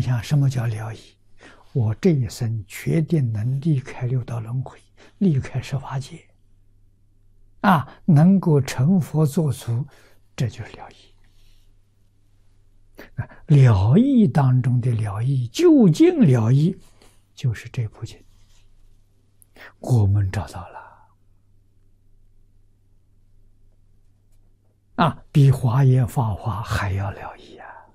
想什么叫了义？我这一生确定能离开六道轮回，离开十法界，能够成佛做主，这就是了义。了义当中的了义，究竟了义，就是这部经，我们找到了。比华严法华还要了义。